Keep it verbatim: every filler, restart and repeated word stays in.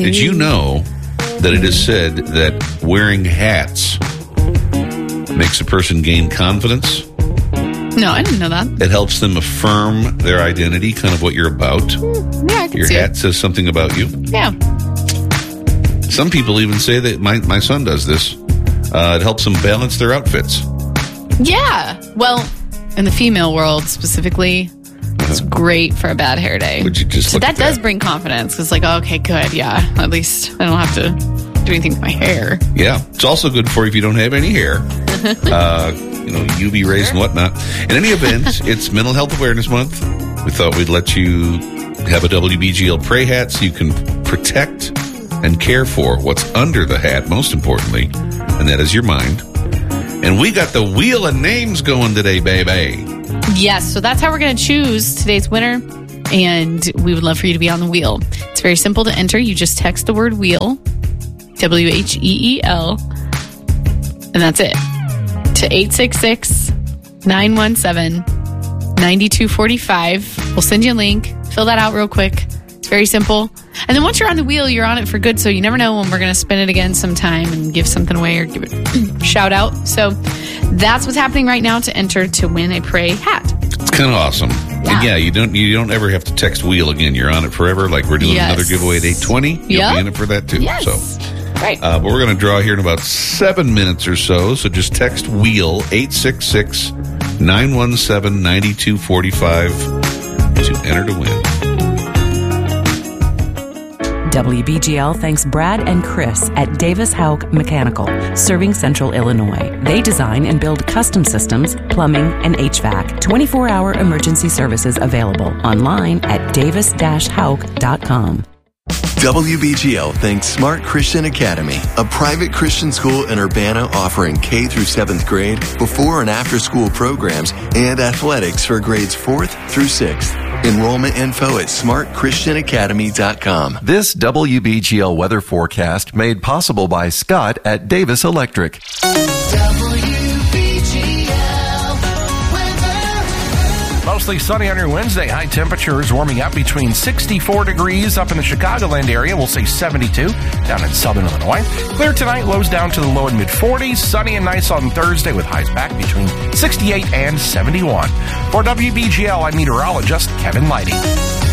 Did you know that it is said that wearing hats makes a person gain confidence? No, I didn't know that. It helps them affirm their identity, kind of what you're about. Yeah, I can Your see hat it. says something about you. Yeah. Some people even say that, my, my son does this, uh, it helps them balance their outfits. Yeah. Well, in the female world specifically, it's great for a bad hair day. Would you just so look that at does that? bring confidence. It's like, oh, okay, good. Yeah. At least I don't have to do anything with my hair. Yeah. It's also good for if you don't have any hair. uh, you know, U V rays and whatnot. In any event, it's Mental Health Awareness Month. We thought we'd let you have a W B G L Pray hat so you can protect and care for what's under the hat, most importantly, and that is your mind. And we got the Wheel of Names going today, baby. Yes. So that's how we're going to choose today's winner. And we would love for you to be on the wheel. It's very simple to enter. You just text the word wheel, W H E E L, and that's it, to eight six six, nine one seven, nine two four five. We'll send you a link. Fill that out real quick. It's very simple. And then once you're on the wheel, you're on it for good. So you never know when we're going to spin it again sometime and give something away or give it a shout out. So that's what's happening right now to enter to win a Pray hat. It's kind of awesome. Yeah. And yeah, you don't you don't ever have to text Wheel again. You're on it forever. Like we're doing Yes. another giveaway at eight twenty. You'll Yep. be in it for that too. Yes. So. Right. Uh, but we're going to draw here in about seven minutes or so. So just text Wheel eight six six, nine one seven, nine two four five to enter to win. W B G L thanks Brad and Chris at Davis Hauk Mechanical, serving Central Illinois. They design and build custom systems, plumbing, and H V A C. twenty-four hour emergency services available online at davis dash hauk dot com. W B G L thanks Smart Christian Academy, a private Christian school in Urbana offering K through seventh grade, before and after school programs, and athletics for grades fourth through sixth. Enrollment info at smart christian academy dot com. This W B G L weather forecast made possible by Scott at Davis Electric. Mostly sunny on your Wednesday. High temperatures warming up between sixty-four degrees up in the Chicagoland area. We'll say seventy-two down in southern Illinois. Clear tonight, lows down to the low and mid forties. Sunny and nice on Thursday with highs back between sixty-eight and seventy-one. For W B G L, I'm meteorologist Kevin Leidy.